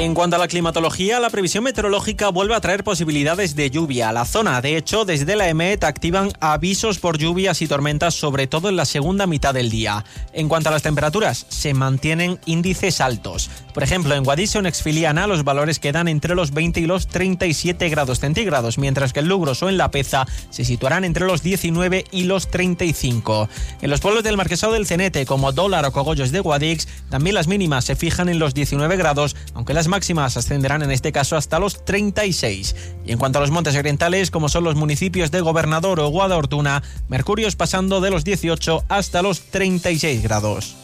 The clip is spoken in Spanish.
En cuanto a la climatología, la previsión meteorológica vuelve a traer posibilidades de lluvia a la zona. De hecho, desde la EMET activan avisos por lluvias y tormentas, sobre todo en la segunda mitad del día. En cuanto a las temperaturas, se mantienen índices altos. Por ejemplo, en Guadix o en Exfiliana los valores quedan entre los 20 y los 37 grados centígrados, mientras que en Lugros o en La Peza se situarán entre los 19 y los 35. En los pueblos del Marquesado del Cenete, como Dólar o Cogollos de Guadix, también las mínimas se fijan en los 19 grados, aunque las máximas ascenderán en este caso hasta los 36. Y en cuanto a los montes orientales, como son los municipios de Gobernador o Guadalhortuna, mercurios pasando de los 18 hasta los 36 grados.